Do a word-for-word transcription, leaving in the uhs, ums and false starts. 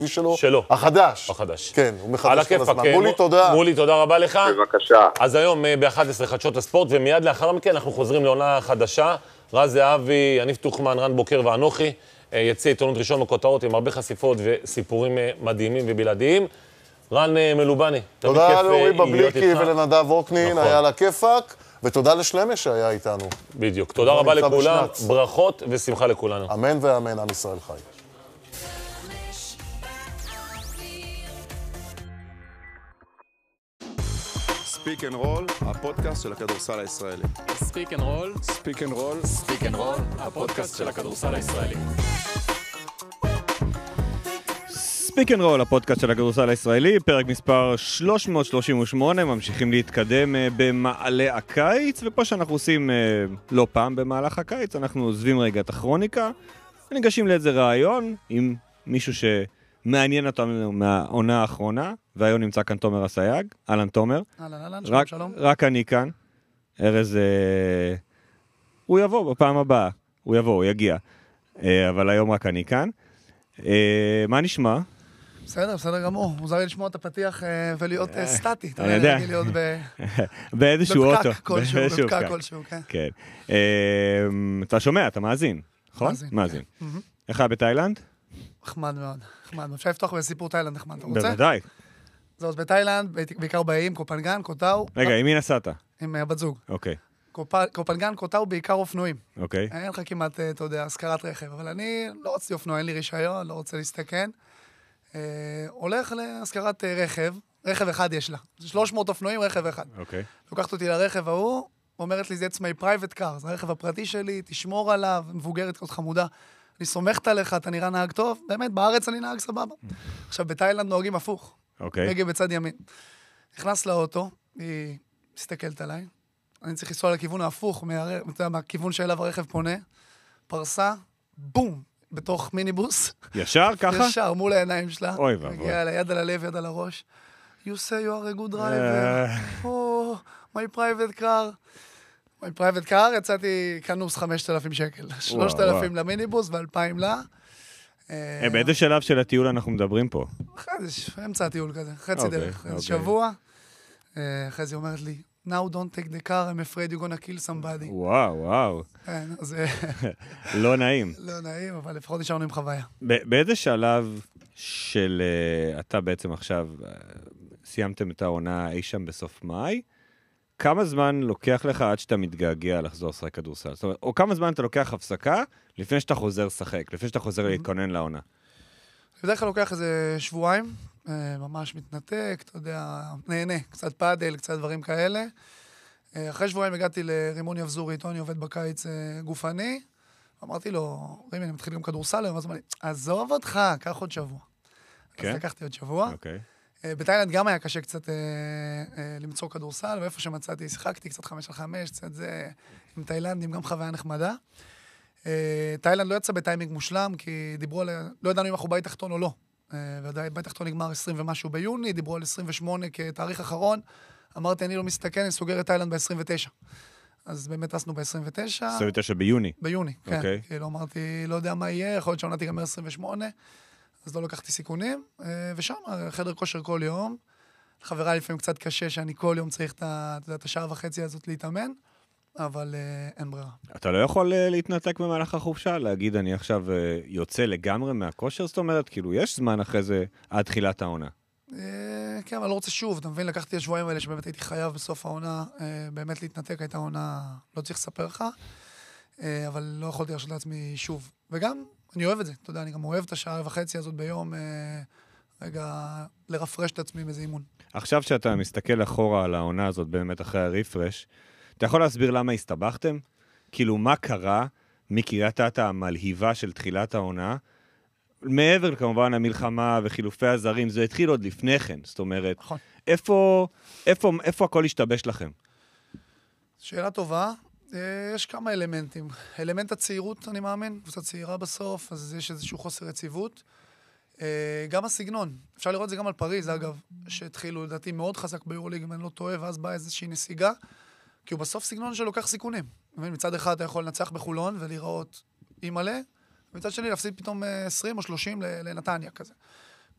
שלו, שלו. החדש. החדש. כן, הוא מחדש כל הזמן. כן. מולי, תודה. מולי, תודה רבה לך. בבקשה. אז היום ב-אחת עשרה חדשות הספורט, ומיד לאחר מכן אנחנו חוזרים לעונה חדשה. רז זהבי, יניב טוחמן, רן בוקר ואנוכי. יצא עיתונות ראשון בכותרות עם הרבה חשיפות וסיפורים מדהימים ובלעדיים. רן מלובני. תודה לאורי בבליקי ולנדב אורקנין, היה לה כיפק, ותודה לשלמש שהיה איתנו. בדיוק. תודה רבה לכולם, ברכות ושמחה לכולנו. אמן ואמן, עם ישראל חי. ספיק אנד רול, הפודקאסט של הכדורסל הישראלי. ספיק אנד רול, ספיק אנד רול, ספיק אנד רול, הפודקאסט של הכדורסל הישראלי. ספיק אנד רול, הפודקאסט של הכדורסל הישראלי, פרק מספר שלוש מאות שלושים ושמונה, ממשיכים להתקדם במעלה הקיץ, ופה שאנחנו עושים לא פעם במהלך הקיץ, אנחנו עוזבים רגע את הכרוניקה, וניגשים לאיזה רעיון עם מישהו שמעניין אותנו מהעונה האחרונה, והיום נמצא כאן תומר אסייג. אהלן תומר. אהלן, אהלן, שלום, שלום. רק אני כאן. ארז, הוא יבוא בפעם הבאה, הוא יבוא, הוא יגיע, אבל היום רק אני כאן. מה נשמע? בסדר, בסדר גמור. מוזר לי לשמוע את הפתיח ולהיות סטטי. אני יודע. באיזשהו אוטו. בפקק כלשהו, בפקק כלשהו, כן. כן. אתה שומע, אתה מאזין, נכון? מאזין. מאזין. איך היה בתאילנד? נחמד מאוד, נחמד. אפשר לפתוח בסיפור תאילנד נחמד, אתה רוצה? בוודאי. זאת בתאילנד, בעיקר באיים, קופנגן, קוטאו. רגע, עם מי נסעת? עם הבת זוג. אוקיי. קופנגן, קוטאו, בעיקר אופנועים. אוקיי. אין לך כמעט, אתה יודע, השכרת רכב, אבל אני לא רציתי אופנוע, אין לי רישיון, לא רוצה להסתכן. הולך להשכרת רכב, רכב אחד יש לה. שלוש מאות אופנועים, רכב אחד. אוקיי. לוקחת אותי לרכב ההוא, אומרת לי, זה עצמי פרייבט קאר, זה הרכב הפרטי שלי, תשמור עליו, מבוגרת כזאת חמודה. אני סומכת עליך, אתה נראה נהג טוב, באמת, בארץ אני נהג סבבה. עכשיו, בתאילנד נוהגים הפוך. אוקיי. מגיע בצד ימין. נכנס לאוטו, היא מסתכלת עליי, אני צריך לנסוע לכיוון ההפוך, מהכיוון שאליו הרכב פונה, פרסה, בום, בתוך מיניבוס. ישר ככה? ישר, מול העיניים שלה. אוי ואבוי. מגיע לה יד על הלב, יד על הראש. You say you are a good driver. Oh, my private car. my private car, יצאתי כנוס חמשת אלפים שקל. שלושת אלפים למיניבוס ואלפיים לה. באיזה שלב של הטיול אנחנו מדברים פה? אמצע הטיול כזה, חצי דרך. שבוע. אחרי זה אומרת לי, now don't take the car, I'm afraid you're gonna kill somebody. וואו, וואו. כן, אז... לא נעים. לא נעים, אבל לפחות נשארנו עם חוויה. באיזה שלב של... אתה בעצם עכשיו סיימתם את העונה אי שם בסוף מאי, כמה זמן לוקח לך עד שאתה מתגעגע לחזור לשחק כדורסל? זאת אומרת, או כמה זמן אתה לוקח הפסקה לפני שאתה חוזר לשחק, לפני שאתה חוזר להתכונן לעונה? בדרך כלל לוקח איזה שבועיים, ממש מתנתק, אתה יודע, נהנה, קצת פאדל, קצת דברים כאלה. אחרי שבועיים הגעתי לרימון יבזורי, איתו אני עובד בקיץ גופני, אמרתי לו, רימי, אני מתחיל גם כדורסל, אז אמרתי, עזוב אותך, קח עוד שבוע. אז לקחתי עוד שבוע. אוקיי. בתאילנד גם היה קשה קצת למצוא כדורסל, ואיפה שמצאתי, שיחקתי קצת חמש על חמש, קצת זה עם תאילנדים, גם חוויה נחמדה. תאילנד לא יצא בטיימינג מושלם, כי דיברו על... לא ידענו אם אנחנו בית תחתון או לא. בית תחתון נגמר עשרים ומשהו ביוני, דיברו על עשרים ושמונה כתאריך אחרון. אמרתי, אני לא מסתכן, אני סוגר את תאילנד ב-עשרים ותשע. אז באמת עשינו ב-עשרים ותשע. עשרים ותשע ביוני? ביוני, כן. כאילו אמרתי, לא יודע מה יהיה, יכול להיות שעונה תיגמר עשרים ושמונה. אז לא לקחתי סיכונים, ושם, חדר כושר כל יום. חברה לפעמים קצת קשה שאני כל יום צריך את השעה וחצי הזאת להתאמן, אבל אין ברירה. אתה לא יכול להתנתק במהלך החופשה, להגיד אני עכשיו יוצא לגמרי מהכושר, זאת אומרת, כאילו יש זמן אחרי זה עד תחילת העונה. כן, אבל לא רוצה שוב, אתה מבין, לקחתי השבועיים האלה שבאמת הייתי חייב בסוף העונה, באמת להתנתק, הייתה עונה, לא צריך לספר לך, אבל לא יכולתי להרשות לעצמי שוב. וגם, אני אוהב את זה, אתה יודע, אני גם אוהב את השעה וחצי הזאת ביום, רגע, לרפרש את עצמי באיזה אימון. עכשיו שאתה מסתכל אחורה על העונה הזאת, באמת אחרי הרפרש, אתה יכול להסביר למה הסתבכתם? כאילו, מה קרה מקריית אתא המלהיבה של תחילת העונה? מעבר כמובן המלחמה וחילופי הזרים, זה התחיל עוד לפני כן, זאת אומרת, נכון. איפה, איפה, איפה הכל השתבש לכם? שאלה טובה. יש כמה אלמנטים. אלמנט הצעירות, אני מאמין, קבוצה צעירה בסוף, אז יש איזשהו חוסר יציבות. גם הסגנון, אפשר לראות את זה גם על פריז, אגב, שהתחילו, לדעתי, מאוד חזק ביורוליג, אם אני לא טועה, ואז באה איזושהי נסיגה, כי הוא בסוף סגנון שלוקח סיכונים. מצד אחד אתה יכול לנצח בחולון ולראות אימאלה, ומצד שני להפסיד פתאום עשרים או שלושים לנתניה כזה.